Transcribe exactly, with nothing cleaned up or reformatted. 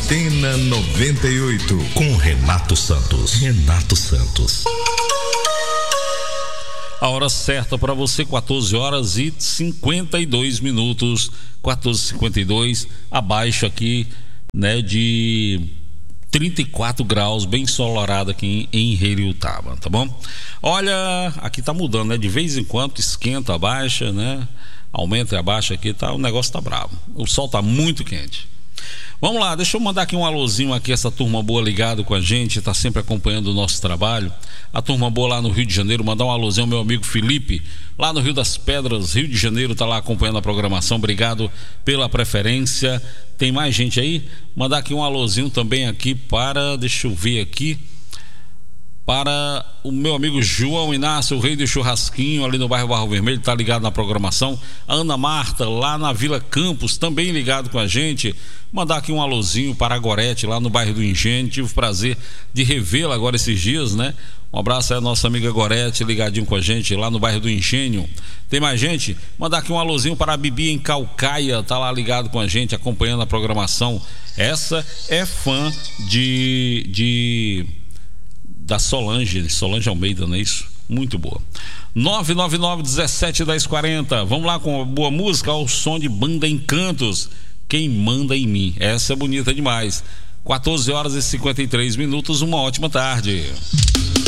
Antena noventa e oito com Renato Santos. Renato Santos. A hora certa para você, quatorze horas e cinquenta e dois minutos, quatorze e cinquenta e dois, abaixo aqui, né, de trinta e quatro graus, bem ensolarado aqui em, em Heriotaba, tá bom? Olha, aqui tá mudando, né? De vez em quando esquenta, abaixa, né? Aumenta e abaixa aqui, tá, o negócio tá bravo. O sol tá muito quente. Vamos lá, deixa eu mandar aqui um alôzinho aqui, essa turma boa ligado com a gente, tá sempre acompanhando o nosso trabalho. A turma boa lá no Rio de Janeiro, mandar um alôzinho ao meu amigo Felipe, lá no Rio das Pedras, Rio de Janeiro, tá lá acompanhando a programação. Obrigado pela preferência. Tem mais gente aí? Mandar aqui um alôzinho também aqui para, deixa eu ver aqui, para o meu amigo João Inácio, o rei do churrasquinho, ali no bairro Barro Vermelho, tá ligado na programação. A Ana Marta, lá na Vila Campos, também ligado com a gente. Mandar aqui um alôzinho para a Gorete, lá no bairro do Engenho. Tive o prazer de revê-la agora esses dias, né? Um abraço aí à nossa amiga Gorete, ligadinho com a gente lá no bairro do Engenho. Tem mais gente? Mandar aqui um alôzinho para a Bibi em Calcaia, tá lá ligado com a gente, acompanhando a programação. Essa é fã de... de da Solange, Solange Almeida, não é isso? Muito boa. nove nove nove, dezessete, dez, quarenta. Vamos lá com uma boa música ao som de Banda Encantos, Quem Manda em Mim. Essa é bonita demais. quatorze horas e cinquenta e três minutos, uma ótima tarde.